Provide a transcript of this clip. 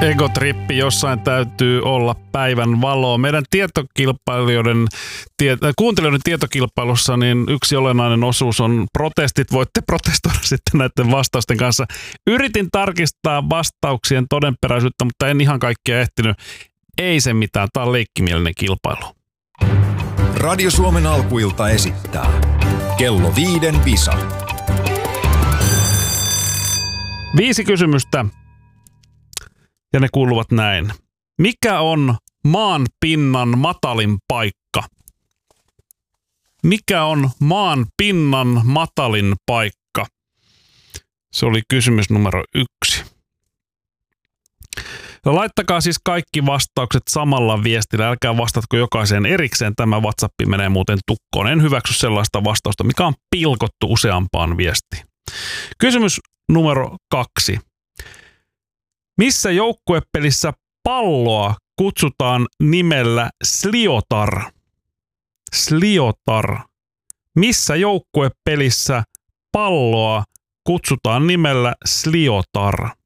Egotrippi, jossain täytyy olla päivän valoa. Meidän kuuntelijoiden tietokilpailussa niin yksi olennainen osuus on protestit. Voitte protestoida sitten näiden vastausten kanssa. Yritin tarkistaa vastauksien todenperäisyyttä, mutta en ihan kaikkia ehtinyt. Ei se mitään, tämä on leikkimielinen kilpailu. Radio Suomen alkuilta esittää Kello 5 visa. 5 kysymystä. Ja ne kuuluvat näin. Mikä on maan pinnan matalin paikka? Mikä on maan pinnan matalin paikka? Se oli kysymys numero 1. Ja laittakaa siis kaikki vastaukset samalla viestillä. Älkää vastatko jokaiseen erikseen. Tämä WhatsApp menee muuten tukkoon. En hyväksy sellaista vastausta, mikä on pilkottu useampaan viestiin. Kysymys numero 2. Missä joukkuepelissä palloa kutsutaan nimellä Sliotar? Sliotar. Missä joukkuepelissä palloa kutsutaan nimellä Sliotar?